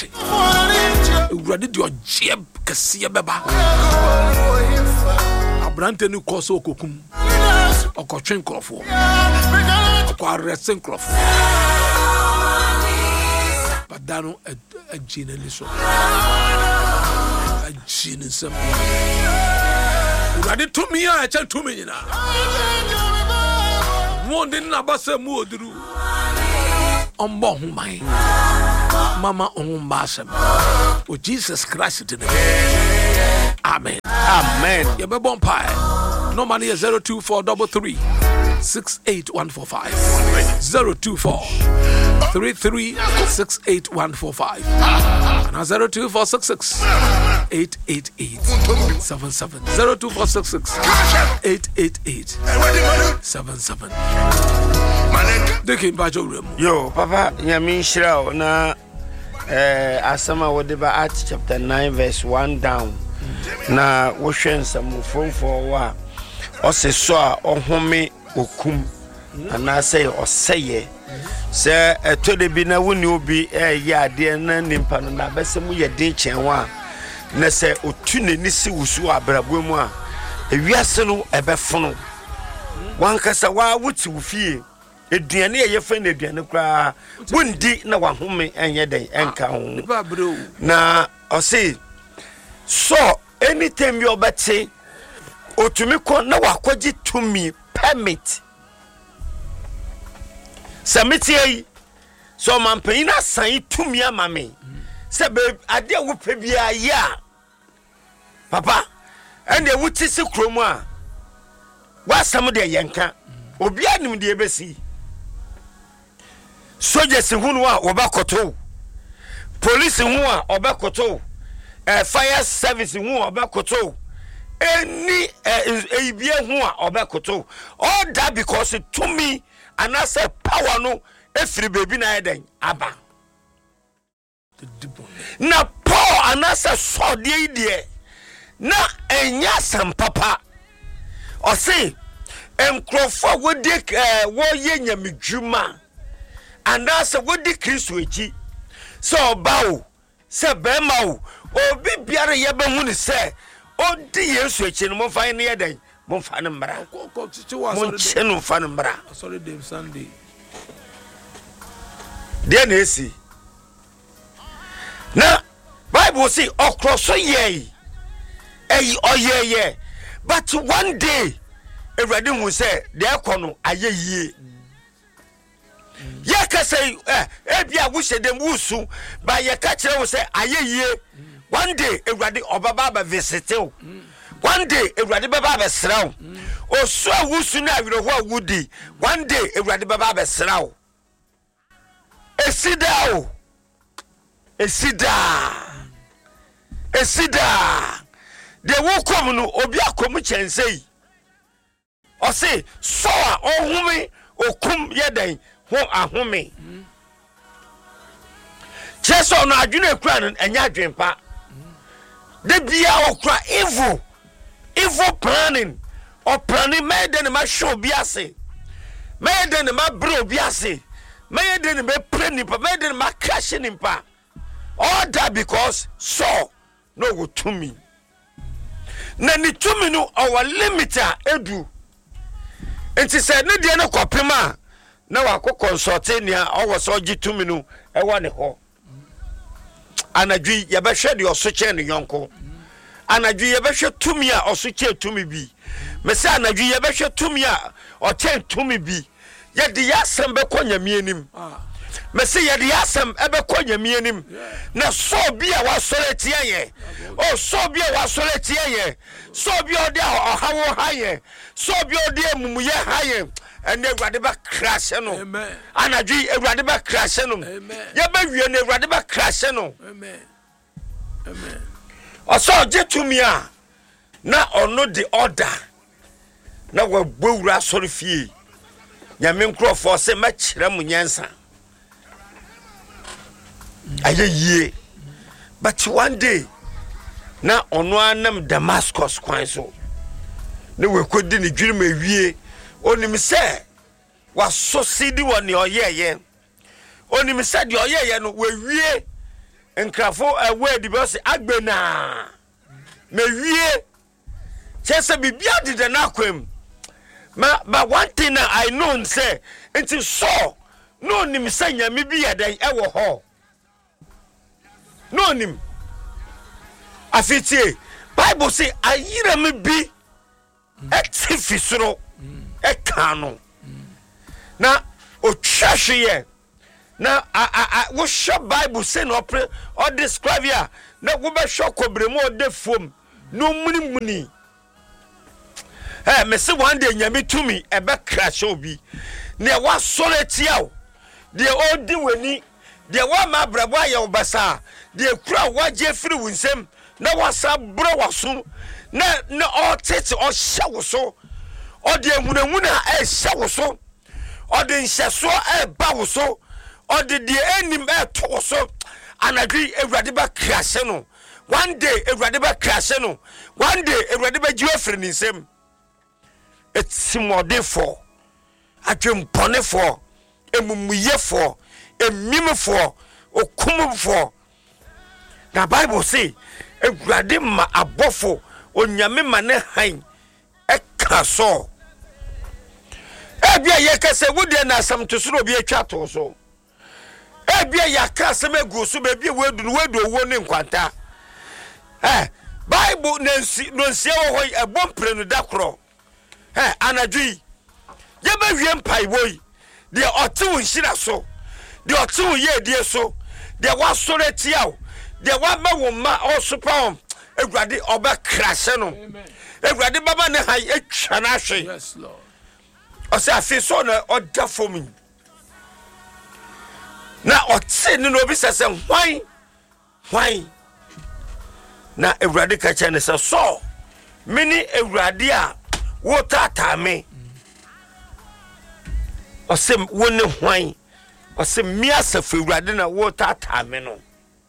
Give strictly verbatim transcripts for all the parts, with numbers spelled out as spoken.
Urade di oje kese beba. Abrante ni koso okokum. Okotwen krofo. Okwa resen krofo. Badano a gene liso. A gene sem. Urade to me a chan to me na. Mo din na basa mu oduru. Ombo humai. Mama ombasem. O Jesus Christ in the name. Amen. Amen. Your baby empire. No money is zero two four double three six eight one four five. Zero two four three three six eight one four five. And zero two four six six eight eight eight seven seven. Zero two four six six eight eight eight seven seven. Yo, Papa, Yamin Shroud na eh Asama Wodeba Acts chapter nine verse one down. Na woshen some from for wa ose so a ohome okum ana say oseye say eto de bi na woni obi eh ya de na nimpa no na besem ye de chenwa na say otu nani si wusu abrabo mu a ewiase no ebefono wankasa wa wuti wufie eduane ye fa na eduane kra wundi na wahome enye den enka ho na ose so anytime you obete otumi ko na wakoji tumi permit samiti yi so mampan na san tumi amame se be ade wo pe bia ya papa ende wuti se kromu a wasam de yenka obi anim de ebesi soldiers hunu a obakoto police hu a obakoto Uh, fire service hu obekoto any ebie hu a obekoto all that because to me and I say power no every baby na eden aba na power and I say so de de na enya sam papa o say enkrofo wo de wo ye nyamedwuma and I say wo de Kristo echi so bawo se bema o obi biara ye be hu ni se odi Yesu echi no mo fa ne yedan mo fa ne mbra mo che no fa ne mbra sorry dem Sunday de na esi na Bible say okroso ye eh oyeye but one day everybody hu say de ekono ayeye ye ka say eh e bia wo hyedem wusu ba ye ka kire wo say ayeye one day everybody obaba ba visit you one day everybody baba ba sraw osu awusu na awiro ho awudi one day everybody baba ba sraw esida o esida esida de wo kom no obi akom chensei o say so a ohumi okum yeden ho ahome cheso no adwene kura no enya adwenpa de bia okra evil evil planning or planning made in my show biase made in my bro biase made in my planning made in my crashing in pa all that because so no go to me na ni to me no our limiter edu enti say ne de no kopema na wa ko consulting ya owo so gi to me no e wa ne ho anadwi ye be hwe de osoche ne yonko anadwi ye be hwe tumi a osoche tumi bi me se anadwi ye be hwe tumi a ochen tumi bi ye de yasem be konyame anim me se ye de yasem e be konyame anim na so bi a wa sore tie ye o so bi a wa sore tie ye so bi o de o hawo haye so bi o de mumuye haye and everybody ba crash no amen anadwi everybody ba crash no amen ye ba wie na everybody ba crash no amen amen oso je to me a na ono the order na wa bowura sori fie nyame nkrofo se ma kire mu nyansa aye yie but one day na ono anam Damascus kwan so ne we kodi ne dwirim awie onim se wa so sidi woni oyeye onim se de oyeye no we wie enkrafo a word be say agbena me wie chese bibia de na kwam ma but one thing I know say enti so no nim say nyame bi yadan e wo ho no nim afiti Bible say ayira me bi eti fisoro e kanu na o chashye na a a wo sha Bible say no pre or describe ya na wo be sho kobremu o de fom no muni muni eh me say one day nyame tumi e be crash obi na wa sore tiaw de odi wani de wa ma brabo aye obasa de kura waje firi wunsem na wasa bro waso na na o tete o hya wo so o de ehunahuna e hya wo so o de nhyeso e ba wo so o de de enim e to so anadwi ewrade ba krase no one day ewrade ba krase no one day ewrade ba jiwe firi ninsem it's mode for atwempone for emumuye for emim for okum for the Bible say ewrade ma abofo onyame ma ne han e ka so ebia ye kase wode na asam to soro bi atwa to so ebia ya ka asam egu so be bia wedu no wedu owo ne nkwanta eh Bible nansi no nsia wo hoy e bompre no dakro eh anadwi ye ba wie mpai boy de ote wo nhira so de ote wo ye die so de wa sore tiaw de wa ma wo ma o super ewrade oba krase no ewrade baba ne han etwa na hwe Yes Lord. Ose afi so na oda fomi na ote ni no bi sese hwan hwan na ewrade ka cha ne se so mini ewrade a wo tata me ose woni hwan ose mi asafu ewrade na wo tata me no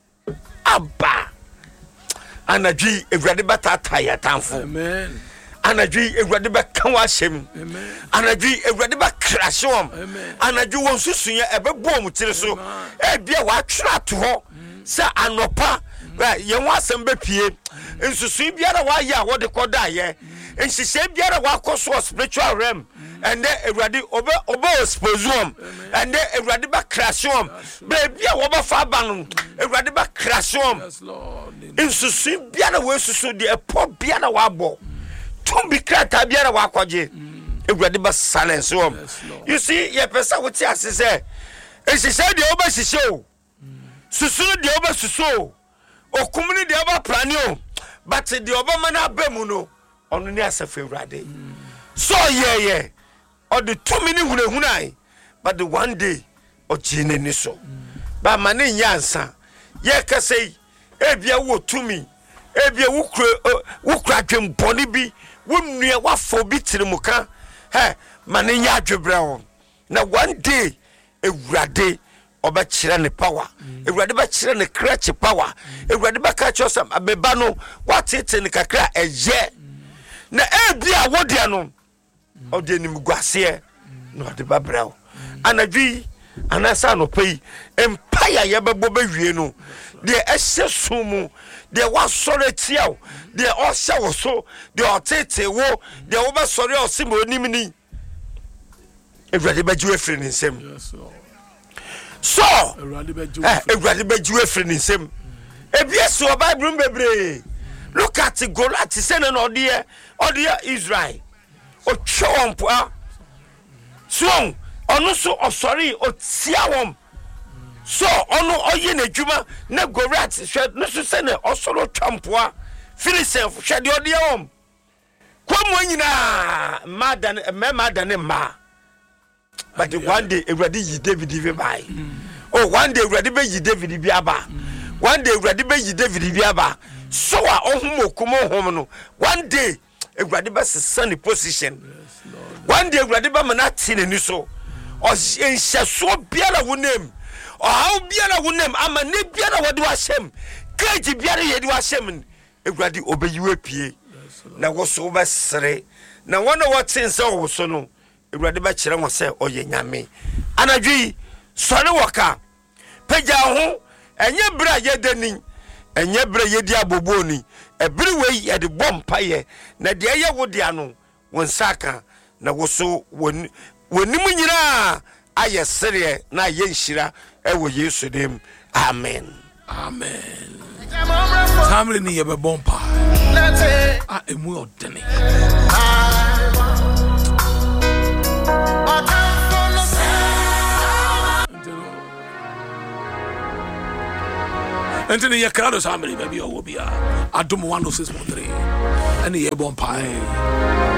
aba anadwi ewrade batata ya tamfo Amen. anadwi ewrade ba kan wa hyem Amen. anadwi ewrade ba krashom Amen. anadwi won susuye ebebo mu tire so e bia wa twra to ho se anopa ye ho asem be pie nsusu biara wa ya wo de koda ye nhihye biara wa koso spiritual realm and then ewrade obe obe exposuum and then ewrade ba krashom be bia wo ba fa ba no ewrade ba krashom Yes Lord. nsusu biara we susu de epo biara wa bo tumbi krata biara wa kwaje ewrade ba silence um you see ye pesa wuti asese ehihye de oba hihye o susu de oba susu o okumni de oba plani o but de oba mana abemu no onu ni asafe ewrade so ye ye or the two minute hunahunai but the one day o jine ni so ba mane nyansa ye kasei ebia wo tumi ebia wo kure wo kura dwemboni bi wo nua wafo bi tirimuka he mane nya adwebra wo na one day ewrade oba kire ne power ewrade ba kire ne crutch power ewrade ba ka chosam abeba no watete ne kakra eye na ebia wo dia no o de nim guase no de ba brawo anadwi anasa no pei empire ye bebo ba wie no de ehye sumu de wa sore tiaw de o hye wo so de o tete wo de wo ba sore o simo onim ni ewrade ba jiwe firi nsem Yes Lord. so Ewrade ba jiwe eh firi. ewrade ba jiwe firi nsem ebieso o bible bebre look at Goliath say na odie odie Israel o chompa so onu so osori o tia wom so onu oye na djuma na Goliath hwe no so se na osoro twampoa Philistine hwe de odie wom kwamo nyina madan me madan ma but one day ewrade yi David bi bai oh one day ewrade be yi David bi aba one day ewrade be yi David bi aba so a ohum okumo hom no one day ewrade be send position one day ewrade be manati ne ni so o nhyeso biara wo name o how biara wo name ama ne biara wo de wa hyem kaji biara ye de wa hyem ewrade obeyiwe pie na wo so be sere na wona wo tinse wo so no ewrade ba kire won se oye nyame anadwi sore woka peja ho enye bra yedeni enye bra yedi aboboni ebere we yede bompaye na de ye wode ano wonsaka na woso woni wonim nyira aye sere na ye nhira ewo Yesu dem amen amen family ni ye be bompa a emu odene Anthony Yakrado family baby obia adum one oh six point three and ye bompa